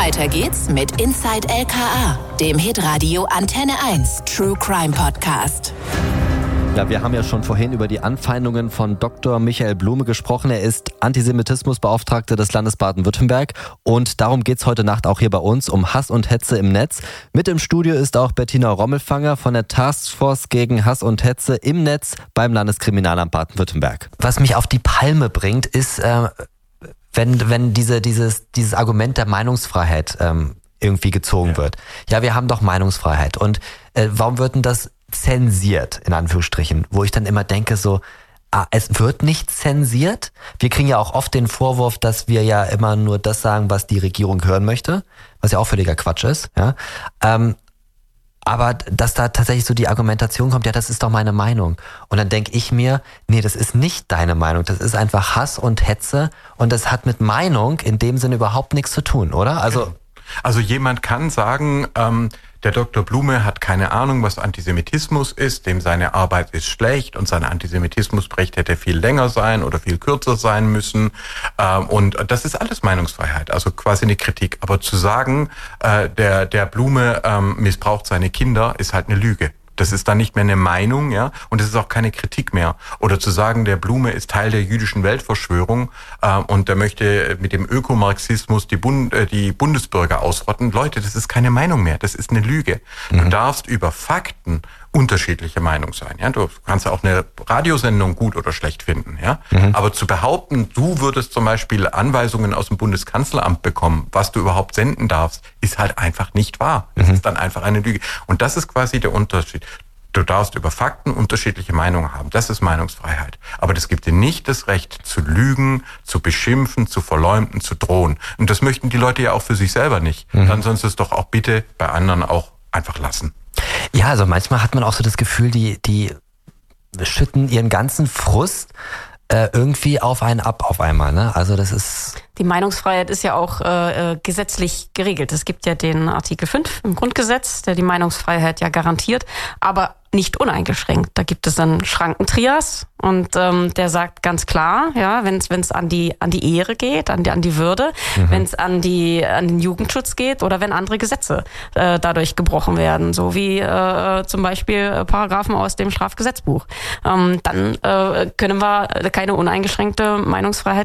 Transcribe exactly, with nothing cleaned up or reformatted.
Weiter geht's mit Inside L K A, dem Hitradio Antenne eins True Crime Podcast. Ja, wir haben ja schon vorhin über die Anfeindungen von Doktor Michael Blume gesprochen. Er ist Antisemitismusbeauftragter des Landes Baden-Württemberg und darum geht's heute Nacht auch hier bei uns, um Hass und Hetze im Netz. Mit im Studio ist auch Bettina Rommelfanger von der Taskforce gegen Hass und Hetze im Netz beim Landeskriminalamt Baden-Württemberg. Was mich auf die Palme bringt, ist, äh, wenn, wenn diese, dieses, dieses Argument der Meinungsfreiheit ähm, irgendwie gezogen ja. wird. Ja, wir haben doch Meinungsfreiheit. Und äh, warum wird denn das zensiert, in Anführungsstrichen, wo ich dann immer denke so, ah, es wird nicht zensiert. Wir kriegen ja auch oft den Vorwurf, dass wir ja immer nur das sagen, was die Regierung hören möchte, was ja auch völliger Quatsch ist. Ja, ähm, aber dass da tatsächlich so die Argumentation kommt, ja, das ist doch meine Meinung. Und dann denke ich mir, nee, das ist nicht deine Meinung, das ist einfach Hass und Hetze und das hat mit Meinung in dem Sinne überhaupt nichts zu tun, oder? Also, also jemand kann sagen, ähm, der Doktor Blume hat keine Ahnung, was Antisemitismus ist, dem seine Arbeit ist schlecht und sein Antisemitismusbericht hätte viel länger sein oder viel kürzer sein müssen. Und das ist alles Meinungsfreiheit, also quasi eine Kritik. Aber zu sagen, der, der Blume missbraucht seine Kinder, ist halt eine Lüge. Das ist dann nicht mehr eine Meinung, ja, und es ist auch keine Kritik mehr. Oder zu sagen, der Blume ist Teil der jüdischen Weltverschwörung äh, und der möchte mit dem Ökomarxismus die, Bund, äh, die Bundesbürger ausrotten. Leute, das ist keine Meinung mehr, das ist eine Lüge. Mhm. Du darfst über Fakten unterschiedliche Meinung sein. Ja, du kannst auch eine Radiosendung gut oder schlecht finden. Ja, mhm. aber zu behaupten, du würdest zum Beispiel Anweisungen aus dem Bundeskanzleramt bekommen, was du überhaupt senden darfst, ist halt einfach nicht wahr. Das mhm. ist dann einfach eine Lüge. Und das ist quasi der Unterschied. Du darfst über Fakten unterschiedliche Meinungen haben. Das ist Meinungsfreiheit. Aber das gibt dir nicht das Recht zu lügen, zu beschimpfen, zu verleumden, zu drohen. Und das möchten die Leute ja auch für sich selber nicht. Mhm. Dann sollen sie es doch auch bitte bei anderen auch einfach lassen. Ja, also manchmal hat man auch so das Gefühl, die, die schütten ihren ganzen Frust äh, irgendwie auf einen ab auf einmal, ne? Also das ist... Die Meinungsfreiheit ist ja auch äh, gesetzlich geregelt. Es gibt ja den Artikel fünf im Grundgesetz, der die Meinungsfreiheit ja garantiert, aber nicht uneingeschränkt. Da gibt es dann Schrankentrias und ähm, der sagt ganz klar, ja, wenn es wenn es an die an die Ehre geht, an die an die Würde, mhm. wenn es an die an den Jugendschutz geht oder wenn andere Gesetze äh, dadurch gebrochen werden, so wie äh, zum Beispiel Paragraphen aus dem Strafgesetzbuch, ähm, dann äh, können wir keine uneingeschränkte Meinungsfreiheit